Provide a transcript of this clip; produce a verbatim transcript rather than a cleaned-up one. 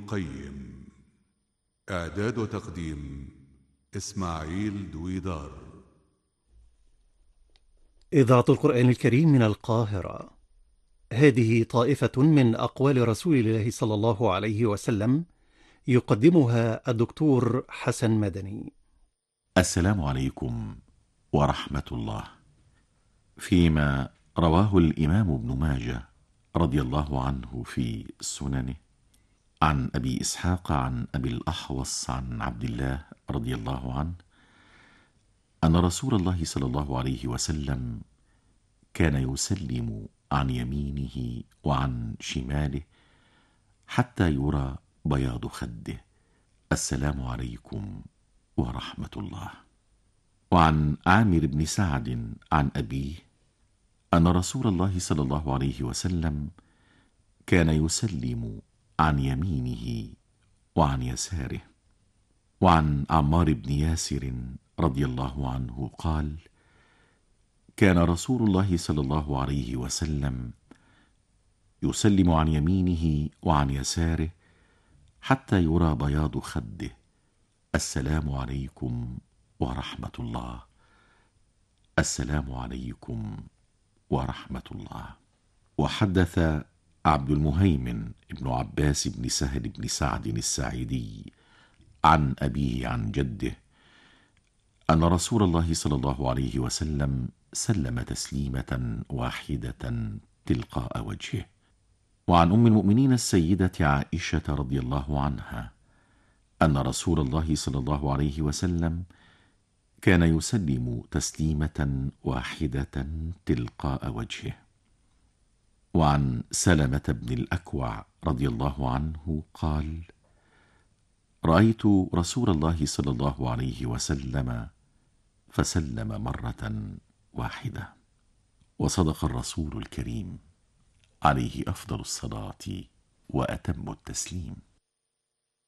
القيم. إعداد وتقديم إسماعيل دويدار. إذاعة القرآن الكريم من القاهرة. هذه طائفة من أقوال رسول الله صلى الله عليه وسلم، يقدمها الدكتور حسن مدني. السلام عليكم ورحمة الله. فيما رواه الإمام ابن ماجه رضي الله عنه في سننه عن أبي إسحاق عن أبي الأحوص عن عبد الله رضي الله عنه أن رسول الله صلى الله عليه وسلم كان يسلم عن يمينه وعن شماله حتى يرى بياض خده: السلام عليكم ورحمة الله. وعن عامر بن سعد عن أبيه أن رسول الله صلى الله عليه وسلم كان يسلم عن يمينه وعن يساره. وعن عمار بن ياسر رضي الله عنه قال: كان رسول الله صلى الله عليه وسلم يسلم عن يمينه وعن يساره حتى يرى بياض خده: السلام عليكم ورحمة الله، السلام عليكم ورحمة الله. وحدث عبد المهيمن ابن عباس بن سهل بن سعد الساعدي عن أبيه عن جده أن رسول الله صلى الله عليه وسلم سلم تسليمة واحدة تلقاء وجهه. وعن أم المؤمنين السيدة عائشة رضي الله عنها أن رسول الله صلى الله عليه وسلم كان يسلم تسليمة واحدة تلقاء وجهه. وعن سلمة بن الأكوع رضي الله عنه قال: رأيت رسول الله صلى الله عليه وسلم فسلم مرة واحدة. وصدق الرسول الكريم عليه أفضل الصلاة وأتم التسليم.